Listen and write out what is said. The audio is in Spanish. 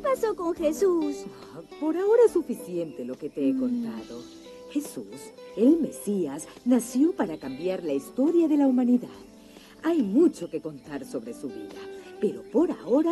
pasó con Jesús? Por ahora es suficiente lo que te he contado. Jesús, el Mesías, nació para cambiar la historia de la humanidad. Hay mucho que contar sobre su vida, pero por ahora